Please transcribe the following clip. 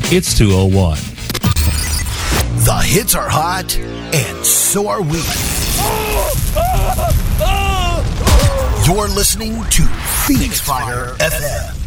It's 201. The hits are hot, and so are we. You're listening to Phoenix Fire FM.